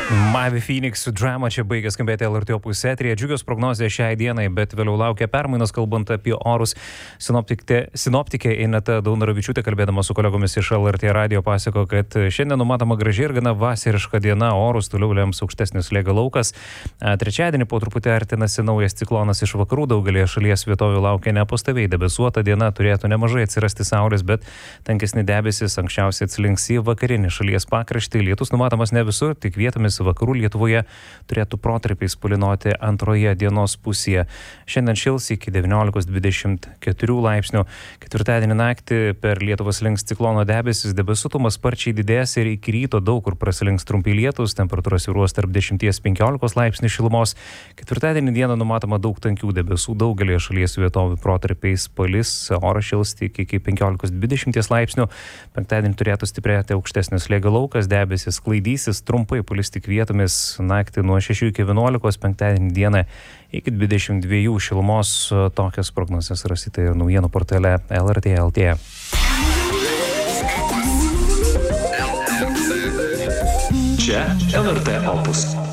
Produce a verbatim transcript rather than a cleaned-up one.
Mavi Phoenix drama čia baigė skambėti L R T opus eteryje. Džiugios prognozės šiai dienai, bet vėliau laukia permainos, kalbant apie orus. Sinoptikė, sinoptikė Ineta Daunoravičiūtė, kalbėdama su kolegomis iš L R T radijo, pasako, kad šiandien numatoma graži ir gana vasariška diena, orus toliau lems aukštesnis slėgio laukas. Trečiadienį po truputį artinasi naujas ciklonas iš vakarų, daugelį šalies vietovių laukia nepastoviai debesuota diena, turėtų nemažai atsirasti saulės, bet tankesni debesis anksčiausiai atslinks į vakarinį šalies pakraštį. Lietus numatomas ne visur, tik vietomis vakarų Lietuvoje turėtų protarpiais palynoti antroje dienos pusėje. Šiandien šils iki devyniolikos dvidešimt keturių laipsnių. Ketvirtadienį naktį per Lietuvą slinks ciklono debesis, debesuotumas sparčiai didės ir iki ryto daug kur praslinks trumpi lietus, temperatūra svyruos tarp dešimties penkiolikos laipsnių šilumos. Ketvirtadienį dieną numatoma daug tankių debesų, daugelį šalies vietovių protarpiais palis, oras šils tik iki penkiolikos dvidešimties laipsnių. Penktadienį turėtų stiprėti aukštesnis slėgio laukas, debesis sklaidysis, trumpai palis tik vietomis, naktį nuo šešių iki vienuolikos, penktadienį dieną iki dvidešimt dviejų šilumos. Tokias prognozes rasite ir naujienų portale L R T L T. Čia L R T opus.